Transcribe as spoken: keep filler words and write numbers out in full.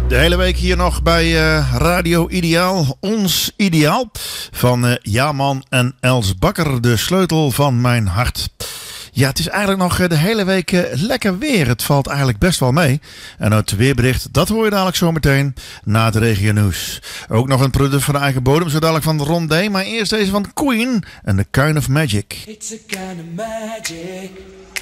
De hele week hier nog bij uh, Radio Ideaal, ons ideaal. Van uh, Jaman en Els Bakker, de sleutel van mijn hart. Ja, het is eigenlijk nog uh, de hele week uh, lekker weer. Het valt eigenlijk best wel mee. En het weerbericht, dat hoor je dadelijk zo meteen na het regio nieuws. Ook nog een product van de eigen bodem, zo dadelijk van Ron D. Maar eerst deze van Queen en The Kind of Magic. It's a kind of magic.